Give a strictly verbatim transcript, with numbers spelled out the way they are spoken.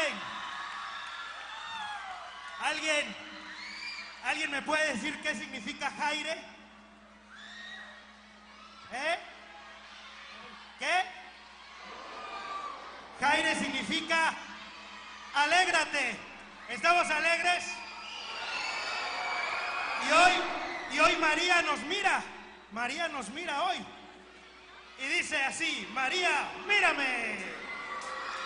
¿Alguien? ¿Alguien? ¿Alguien me puede decir qué significa Jaire? ¿Eh? ¿Qué? Jaire significa alégrate. ¿Estamos alegres? Y hoy, y hoy María nos mira. María nos mira hoy. Y dice así: María, mírame.